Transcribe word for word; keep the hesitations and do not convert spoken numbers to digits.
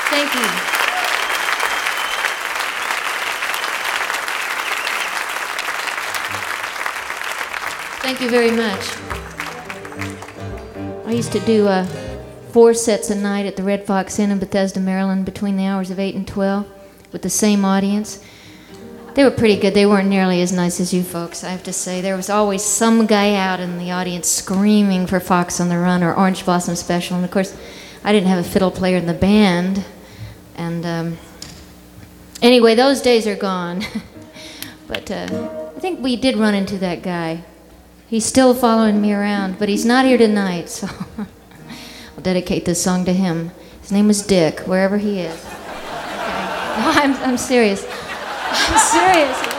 Thank you. Thank you very much. I used to do uh, four sets a night at the Red Fox Inn in Bethesda, Maryland, between the hours of eight and twelve, with the same audience. They were pretty good. They weren't nearly as nice as you folks, I have to say. There was always some guy out in the audience screaming for Fox on the Run or Orange Blossom Special. And of course, I didn't have a fiddle player in the band. And um, anyway, those days are gone. But uh, I think we did run into that guy. He's still following me around, but he's not here tonight, so I'll dedicate this song to him. His name is Dick, wherever he is. Okay. No, I'm, I'm serious. I'm serious.